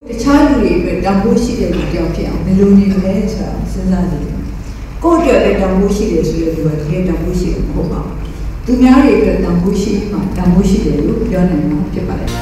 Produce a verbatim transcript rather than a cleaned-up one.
တခြားလူတွေအတွက်တန်ဖိုးရှိတဲ့လူတစ်ယောက်ဖြစ်အောင်ဘယ်လိုနေမလဲဆိုတာစဉ်းစားကြည့်ကိုယ့်အတွက်လည်းတန်ဖိုးရှိတယ်ဆိုတဲ့လူကတကယ်တန်ဖိုးရှိတယ်မဟုတ်ပါဘူးသူများတွေအတွက်တန်ဖိုးရှိမှတန်ဖိုးရှိတယ်လို့ပြောနိုင်မှာဖြစ်ပါတယ်